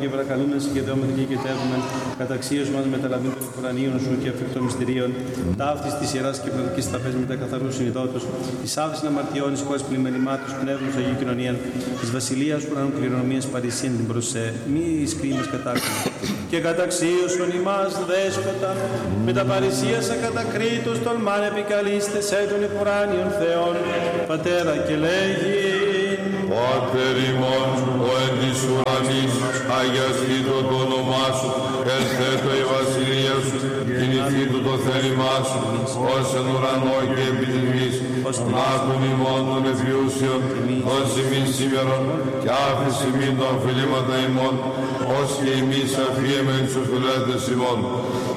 και παρακαλούμε συγκεντρώματα και κετεύουμε καταξίως μας μεταλαβήν των ουρανίων σου και αφικτών μυστηρίων, ταύτης της ιεράς και πνευματικής ταπές με τα καθαρού συνειδότους, της άφησης αμαρτιών, της χώρας πλημμενημάτους, πνεύματος Αγίου Κοινωνία, της βασιλείας ουρανού κληρονομίας παρησίαν την προσέ, μη εις κρίμας κατάκριμα. Και καταξίωσον ημάς δέσποτα, με τα παρησίας ακατακρίτως τολμάν επικαλείστε σε των υπουράνιων Θεών, Πατέρα και λέγει. Πάτερ ημών, ο εν της ουρανής, αγιαστήτω το όνομά σου, ελθέτω η βασιλεία σου, κινηθήτω το θέλημά σου, ως εν ουρανό και επί της γης, άκουν ημών των εφιούσιων, ως ημίν σήμερον, και άφηση ημίν των φιλήματα ημών, ως και εμείς αφιέμεν στους φιλέτες ημών.